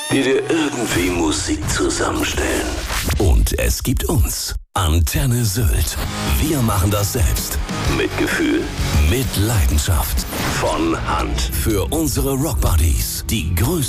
die dir irgendwie Musik zusammenstellen. Und es gibt uns. Antenne Sylt. Wir machen das selbst. Mit Gefühl, Mit Leidenschaft. von Hand. Für unsere Rockbuddies. Die größten